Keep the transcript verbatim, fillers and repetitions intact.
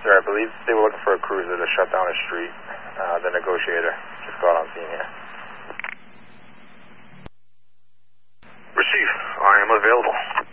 Sir, I believe they were looking for a cruiser to shut down a street. Uh, the negotiator just got on scene here. Receive. I am available.